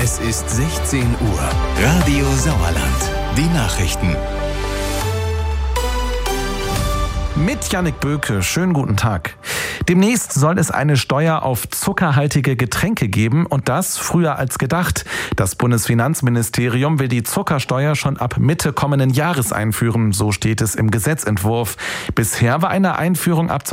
Es ist 16 Uhr. Radio Sauerland. Die Nachrichten. Mit Jannik Böke, schönen guten Tag. Demnächst soll es eine Steuer auf zuckerhaltige Getränke geben und das früher als gedacht. Das Bundesfinanzministerium will die Zuckersteuer schon ab Mitte kommenden Jahres einführen, so steht es im Gesetzentwurf. Bisher war eine Einführung ab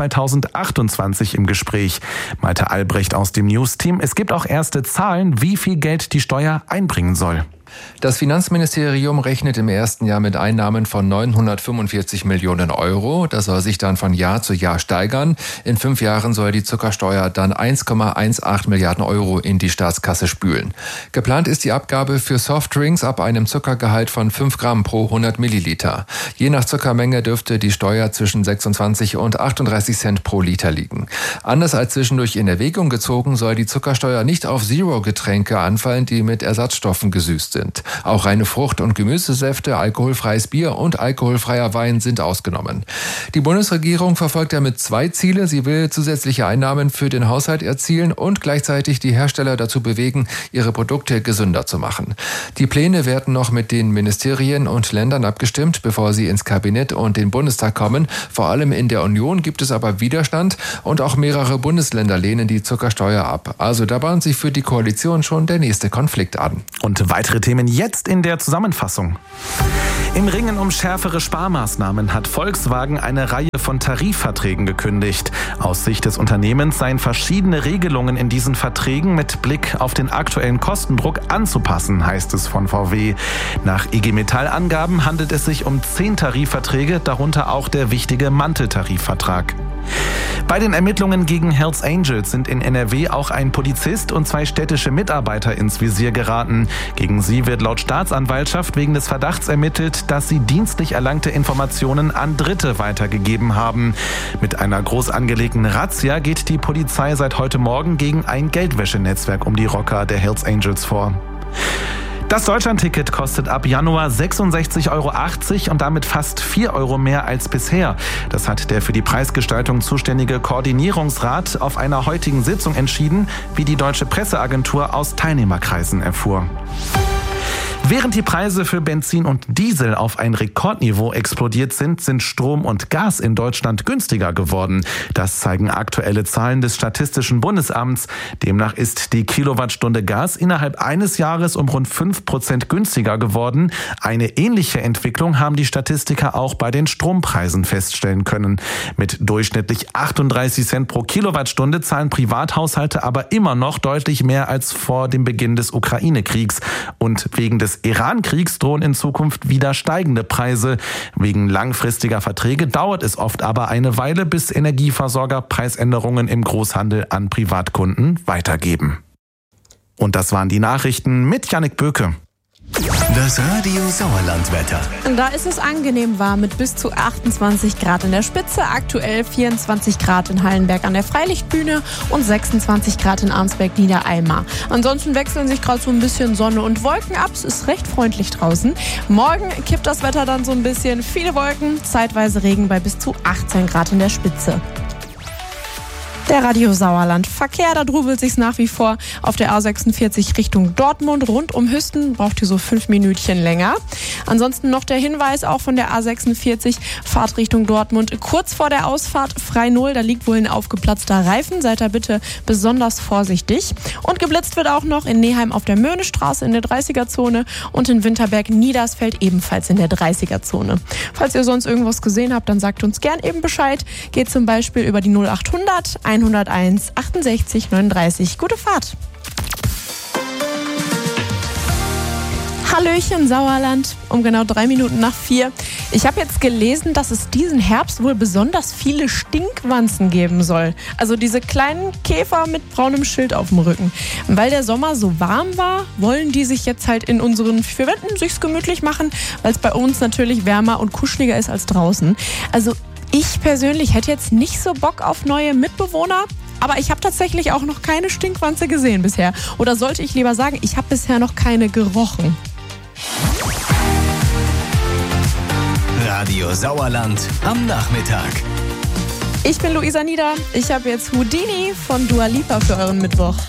2028 im Gespräch. Malte Albrecht aus dem News-Team. Es gibt auch erste Zahlen, wie viel Geld die Steuer einbringen soll. Das Finanzministerium rechnet im ersten Jahr mit Einnahmen von 945 Millionen Euro. Das soll sich dann von Jahr zu Jahr steigern. In 5 Jahren soll die Zuckersteuer dann 1,18 Milliarden Euro in die Staatskasse spülen. Geplant ist die Abgabe für Softdrinks ab einem Zuckergehalt von 5 Gramm pro 100 Milliliter. Je nach Zuckermenge dürfte die Steuer zwischen 26 und 38 Cent pro Liter liegen. Anders als zwischendurch in Erwägung gezogen, soll die Zuckersteuer nicht auf Zero-Getränke anfallen, die mit Ersatzstoffen gesüßt sind. Auch reine Frucht- und Gemüsesäfte, alkoholfreies Bier und alkoholfreier Wein sind ausgenommen. Die Bundesregierung verfolgt damit 2 Ziele. Sie will zusätzliche Einnahmen für den Haushalt erzielen und gleichzeitig die Hersteller dazu bewegen, ihre Produkte gesünder zu machen. Die Pläne werden noch mit den Ministerien und Ländern abgestimmt, bevor sie ins Kabinett und den Bundestag kommen. Vor allem in der Union gibt es aber Widerstand und auch mehrere Bundesländer lehnen die Zuckersteuer ab. Also da bahnt sich für die Koalition schon der nächste Konflikt an. Und weitere Themen jetzt in der Zusammenfassung. Im Ringen um schärfere Sparmaßnahmen hat Volkswagen eine Reihe von Tarifverträgen gekündigt. Aus Sicht des Unternehmens seien verschiedene Regelungen in diesen Verträgen mit Blick auf den aktuellen Kostendruck anzupassen, heißt es von VW. Nach IG Metall-Angaben handelt es sich um 10 Tarifverträge, darunter auch der wichtige Manteltarifvertrag. Bei den Ermittlungen gegen Hells Angels sind in NRW auch ein Polizist und 2 städtische Mitarbeiter ins Visier geraten. Gegen sie wird laut Staatsanwaltschaft wegen des Verdachts ermittelt, dass sie dienstlich erlangte Informationen an Dritte weitergegeben haben. Mit einer groß angelegten Razzia geht die Polizei seit heute Morgen gegen ein Geldwäschenetzwerk um die Rocker der Hells Angels vor. Das Deutschlandticket kostet ab Januar 66,80 € und damit fast 4 € mehr als bisher. Das hat der für die Preisgestaltung zuständige Koordinierungsrat auf einer heutigen Sitzung entschieden, wie die Deutsche Presseagentur aus Teilnehmerkreisen erfuhr. Während die Preise für Benzin und Diesel auf ein Rekordniveau explodiert sind Strom und Gas in Deutschland günstiger geworden. Das zeigen aktuelle Zahlen des Statistischen Bundesamts. Demnach ist die Kilowattstunde Gas innerhalb eines Jahres um rund 5% günstiger geworden. Eine ähnliche Entwicklung haben die Statistiker auch bei den Strompreisen feststellen können. Mit durchschnittlich 38 Cent pro Kilowattstunde zahlen Privathaushalte aber immer noch deutlich mehr als vor dem Beginn des Ukraine-Kriegs. Und wegen des Iran-Kriegs drohen in Zukunft wieder steigende Preise. Wegen langfristiger Verträge dauert es oft aber eine Weile, bis Energieversorger Preisänderungen im Großhandel an Privatkunden weitergeben. Und das waren die Nachrichten mit Jannik Böke. Das Radio Sauerland-Wetter. Da ist es angenehm warm mit bis zu 28 Grad in der Spitze, aktuell 24 Grad in Hallenberg an der Freilichtbühne und 26 Grad in Arnsberg-Niedereimar. Ansonsten wechseln sich gerade so ein bisschen Sonne und Wolken ab, es ist recht freundlich draußen. Morgen kippt das Wetter dann so ein bisschen, viele Wolken, zeitweise Regen bei bis zu 18 Grad in der Spitze. Der Radio Sauerland. Verkehr, da drubelt sich's nach wie vor auf der A46 Richtung Dortmund. Rund um Hüsten braucht ihr so 5 Minütchen länger. Ansonsten noch der Hinweis auch von der A46 Fahrt Richtung Dortmund. Kurz vor der Ausfahrt frei 0, da liegt wohl ein aufgeplatzter Reifen. Seid da bitte besonders vorsichtig. Und geblitzt wird auch noch in Neheim auf der Möhnestraße in der 30er-Zone und in Winterberg-Niedersfeld ebenfalls in der 30er-Zone. Falls ihr sonst irgendwas gesehen habt, dann sagt uns gern eben Bescheid. Geht zum Beispiel über die 0800 101 68 39. Gute Fahrt. Hallöchen Sauerland, um genau 3 Minuten nach 4. Ich habe jetzt gelesen, dass es diesen Herbst wohl besonders viele Stinkwanzen geben soll. Also diese kleinen Käfer mit braunem Schild auf dem Rücken. Weil der Sommer so warm war, wollen die sich jetzt halt in unseren 4 Wänden sich's gemütlich machen, weil es bei uns natürlich wärmer und kuscheliger ist als draußen. Also ich persönlich hätte jetzt nicht so Bock auf neue Mitbewohner, aber ich habe tatsächlich auch noch keine Stinkwanze gesehen bisher. Oder sollte ich lieber sagen, ich habe bisher noch keine gerochen. Radio Sauerland am Nachmittag. Ich bin Luisa Nieder. Ich habe jetzt Houdini von Dua Lipa für euren Mittwoch.